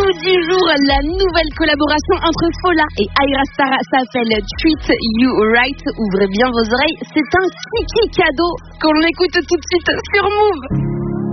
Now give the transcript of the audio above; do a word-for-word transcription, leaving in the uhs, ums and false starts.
tube du jour, la nouvelle collaboration entre Fola et Ayra Starr s'appelle Treat You Right. Ouvrez bien vos oreilles, c'est un kiki cadeau qu'on écoute tout de suite sur Move.